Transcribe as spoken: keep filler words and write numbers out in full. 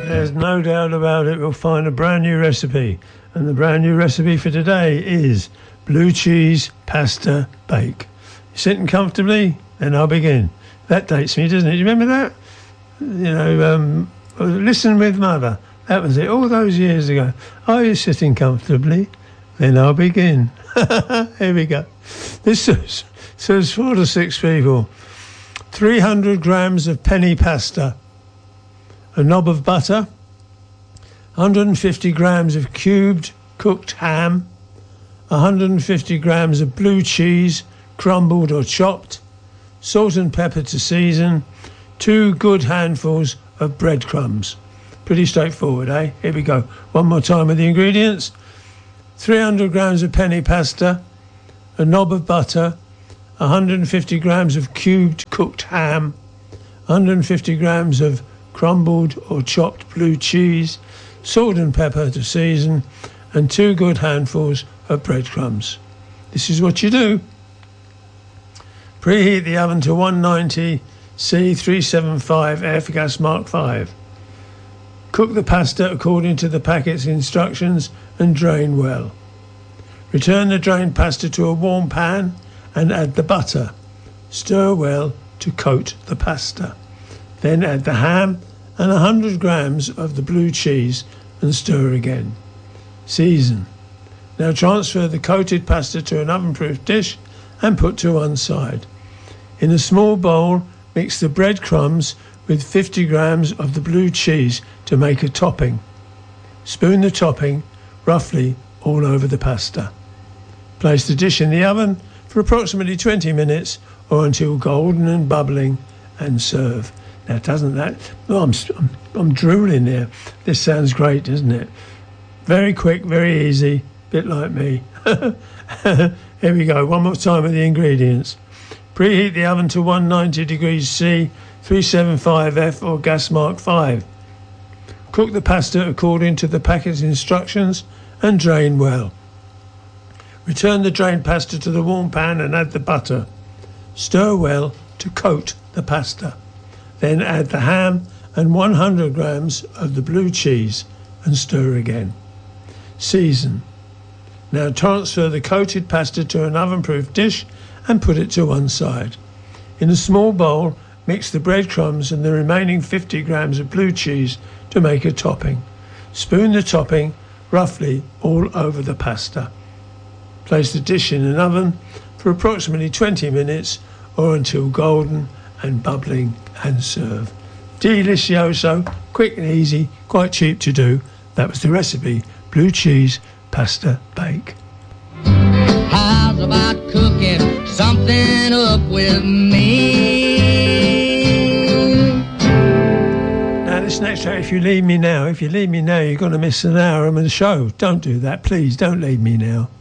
There's no doubt about it, we'll find a brand new recipe. And the brand new recipe for today is blue cheese pasta bake. You sitting comfortably? Then I'll begin. That dates me, doesn't it? You remember that? You know, um, listen with mother. That was it, all those years ago. Are you sitting comfortably? Then I'll begin. Here we go. This serves, serves four to six people. three hundred grams of penny pasta. A knob of butter. one hundred fifty grams of cubed cooked ham. one hundred fifty grams of blue cheese, crumbled or chopped. Salt and pepper to season. Two good handfuls of breadcrumbs. Pretty straightforward, eh? Here we go. One more time with the ingredients. three hundred grams of penny pasta. A knob of butter. one hundred fifty grams of cubed cooked ham. one hundred fifty grams of crumbled or chopped blue cheese. Salt and pepper to season. And two good handfuls of breadcrumbs. This is what you do. Preheat the oven to one ninety C three seventy-five F gas mark five. Cook the pasta according to the packet's instructions and drain well. Return the drained pasta to a warm pan and add the butter. Stir well to coat the pasta. Then add the ham and one hundred grams of the blue cheese and stir again. Season. Now transfer the coated pasta to an oven-proof dish and put to one side. In a small bowl, mix the breadcrumbs with fifty grams of the blue cheese to make a topping. Spoon the topping roughly all over the pasta. Place the dish in the oven for approximately twenty minutes or until golden and bubbling, and serve. Now, doesn't that... Oh, I'm, I'm, I'm drooling there. This sounds great, doesn't it? Very quick, very easy, bit like me. Here we go, one more time with the ingredients. Preheat the oven to one ninety degrees C, three seventy-five F or gas mark five. Cook the pasta according to the packet's instructions and drain well. Return the drained pasta to the warm pan and add the butter. Stir well to coat the pasta. Then add the ham and one hundred grams of the blue cheese and stir again. Season. Now transfer the coated pasta to an oven-proof dish and put it to one side. In a small bowl, mix the breadcrumbs and the remaining fifty grams of blue cheese to make a topping. Spoon the topping roughly all over the pasta. Place the dish in an oven for approximately twenty minutes or until golden and bubbling, and serve. Delicioso, quick and easy, quite cheap to do. That was the recipe, blue cheese pasta bake. How's about cooking something up with me? Now this next track, if you leave me now, if you leave me now, you're going to miss an hour of the show. Don't do that, please, don't leave me now.